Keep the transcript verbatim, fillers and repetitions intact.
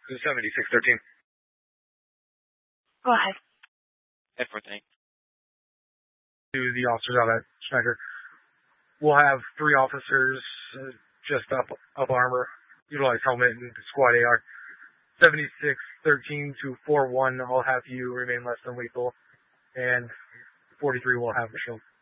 seventy-six thirteen. Go ahead. F fourteen. To the officers out at Schneider. We'll have three officers uh, just up up armor, utilize helmet and squad A R. seventy-six thirteen to four one, I'll have you remain less than lethal, and forty-three will have the shield.